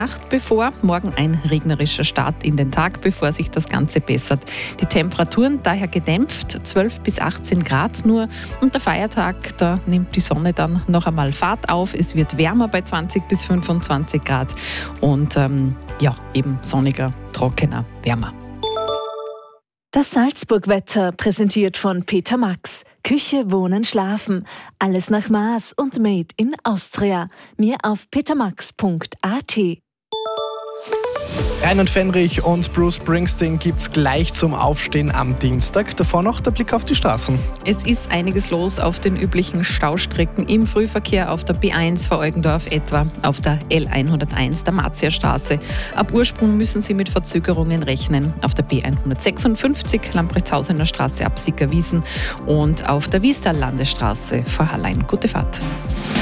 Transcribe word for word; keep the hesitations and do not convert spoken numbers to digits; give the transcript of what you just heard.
Nacht bevor, morgen ein regnerischer Start in den Tag, bevor sich das Ganze bessert. Die Temperaturen daher gedämpft, zwölf bis achtzehn Grad nur. Und der Feiertag, da nimmt die Sonne dann noch einmal Fahrt auf. Es wird wärmer bei zwanzig bis fünfundzwanzig Grad und ähm, ja, eben sonniger, trockener, wärmer. Das Salzburg-Wetter präsentiert von Peter Max. Küche, Wohnen, Schlafen. Alles nach Maß und made in Austria. Mehr auf petermax punkt a t. Rainer Fenrich und Bruce Springsteen gibt's gleich zum Aufstehen am Dienstag. Davor noch der Blick auf die Straßen. Es ist einiges los auf den üblichen Staustrecken im Frühverkehr auf der B eins vor Eugendorf etwa, auf der L hunderteins der Martiastraße. Ab Ursprung müssen Sie mit Verzögerungen rechnen. Auf der B hundertsechsundfünfzig Lamprechtshausener Straße ab Sickerwiesen und auf der Wiestal-Landesstraße vor Hallein. Gute Fahrt.